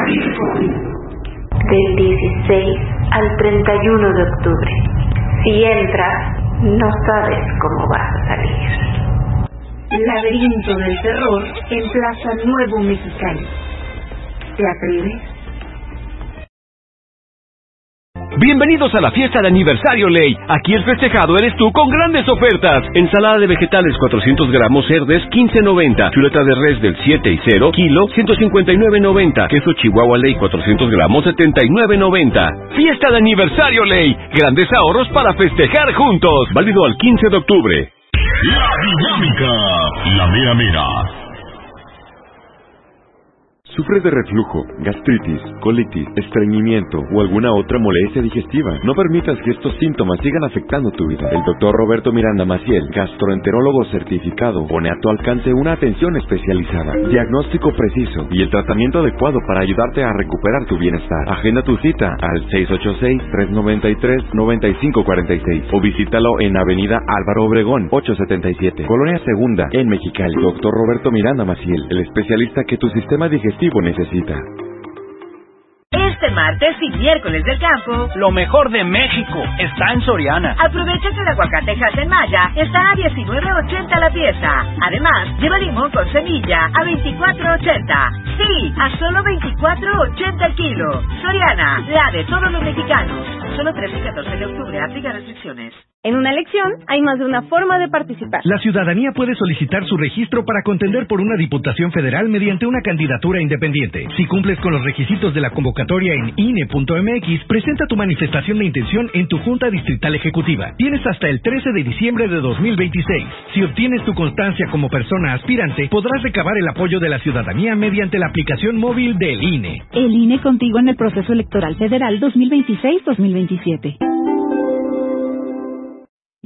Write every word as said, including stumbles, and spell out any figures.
Del dieciséis al treinta y uno de octubre. Si entras, no sabes cómo vas a salir. Laberinto del Terror en Plaza Nuevo Mexicali. ¿Te atreves? Bienvenidos a la fiesta de aniversario Ley. Aquí el festejado eres tú con grandes ofertas. Ensalada de vegetales cuatrocientos gramos Cerdes quince noventa. Chuleta de res del siete y cero kilo ciento cincuenta y nueve noventa. Queso Chihuahua Ley cuatrocientos gramos setenta y nueve noventa. Fiesta de aniversario Ley. Grandes ahorros para festejar juntos. Válido al quince de octubre. La dinámica. La mera mera. ¿Sufres de reflujo, gastritis, colitis, estreñimiento o alguna otra molestia digestiva? No permitas que estos síntomas sigan afectando tu vida. El doctor Roberto Miranda Maciel, gastroenterólogo certificado, pone a tu alcance una atención especializada, diagnóstico preciso y el tratamiento adecuado para ayudarte a recuperar tu bienestar. Agenda tu cita al seis ocho seis, tres nueve tres, nueve cinco cuatro seis o visítalo en Avenida Álvaro Obregón, ochocientos setenta y siete, Colonia Segunda, en Mexicali. Doctor Roberto Miranda Maciel, el especialista que tu sistema digestivo necesita. Este martes y miércoles del campo, lo mejor de México está en Soriana. Aprovecha que el aguacate en Maya está a diecinueve ochenta la pieza. Además, lleva limón con semilla a veinticuatro ochenta. Sí, a solo veinticuatro ochenta el kilo. Soriana, la de todos los mexicanos. Solo trece y catorce de octubre, aplica restricciones. En una elección hay más de una forma de participar. La ciudadanía puede solicitar su registro para contender por una diputación federal mediante una candidatura independiente. Si cumples con los requisitos de la convocatoria en I N E punto M X, presenta tu manifestación de intención en tu Junta Distrital Ejecutiva. Tienes hasta el trece de diciembre de dos mil veintiséis. Si obtienes tu constancia como persona aspirante, podrás recabar el apoyo de la ciudadanía mediante la aplicación móvil del I N E. El I N E contigo en el proceso electoral federal dos mil veintiséis dos mil veintisiete.